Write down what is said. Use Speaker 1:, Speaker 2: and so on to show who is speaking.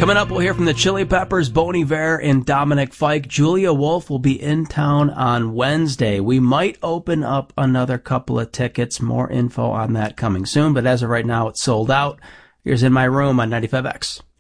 Speaker 1: Coming up, we'll hear from the Chili Peppers, Bon Iver, and Dominic Fike. Julia Wolf will be in town on Wednesday. We might open up another couple of tickets. More info on that coming soon, but as of right now, it's sold out. Here's In My Room on 95X.